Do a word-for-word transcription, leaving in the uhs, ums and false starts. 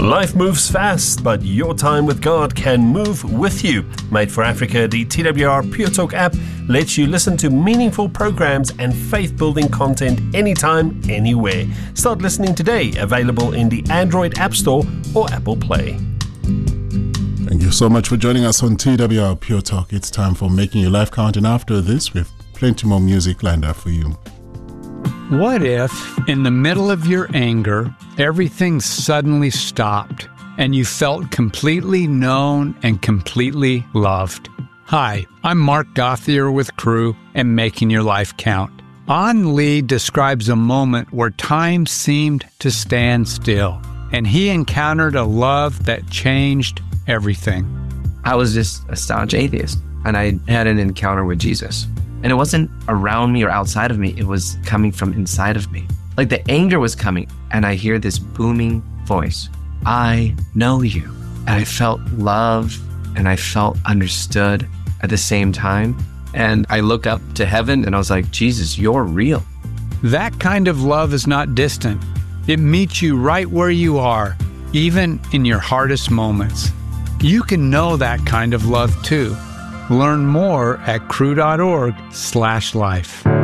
Life moves fast, but your time with God can move with you. Made for Africa, the T W R Pure Talk app lets you listen to meaningful programs and faith-building content anytime, anywhere. Start listening today, available in the Android App Store or Apple Play. Thank you so much for joining us on T W R Pure Talk. It's time for Making Your Life Count, and after this, we have plenty more music lined up for you. What if, in the middle of your anger, everything suddenly stopped and you felt completely known and completely loved? Hi, I'm Mark Gothier with Crew and Making Your Life Count. An Lee describes a moment where time seemed to stand still, and he encountered a love that changed everything. I was just a staunch atheist, and I had an encounter with Jesus. And it wasn't around me or outside of me. It was coming from inside of me. Like the anger was coming, and I hear this booming voice. I know you. And I felt love, and I felt understood at the same time. And I look up to heaven, and I was like, Jesus, you're real. That kind of love is not distant. It meets you right where you are, even in your hardest moments. You can know that kind of love too. Learn more at crew dot org slash life.